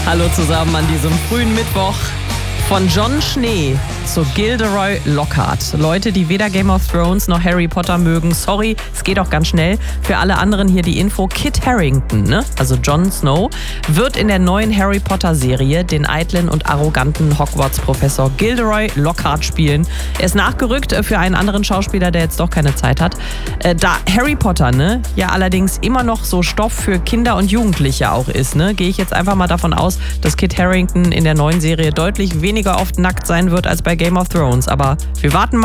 Hallo zusammen an diesem frühen Mittwoch. Von Jon Schnee zu Gilderoy Lockhart. Leute, die weder Game of Thrones noch Harry Potter mögen, sorry, es geht auch ganz schnell. Für alle anderen hier die Info: Kit Harington, ne? Also Jon Snow, wird in der neuen Harry Potter Serie den eitlen und arroganten Hogwarts-Professor Gilderoy Lockhart spielen. Er ist nachgerückt für einen anderen Schauspieler, der jetzt doch keine Zeit hat. Da Harry Potter, ne, ja allerdings immer noch so Stoff für Kinder und Jugendliche auch ist, ne, gehe ich jetzt einfach mal davon aus, dass Kit Harington in der neuen Serie deutlich weniger oft nackt sein wird als bei Game of Thrones. Aber wir warten mal.